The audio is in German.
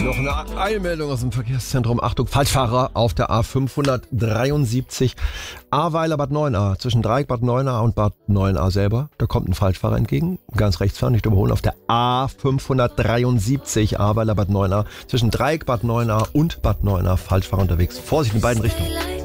Noch eine Eilmeldung aus dem Verkehrszentrum. Achtung, Falschfahrer auf der A573 Ahrweiler Bad Neuenahr. Zwischen Dreieck Bad Neuenahr und Bad Neuenahr selber. Da kommt ein Falschfahrer entgegen. Ganz rechts fahren, nicht überholen. Auf der A573 Ahrweiler Bad Neuenahr. Zwischen Dreieck Bad Neuenahr und Bad Neuenahr. Falschfahrer unterwegs. Vorsicht in beiden Richtungen.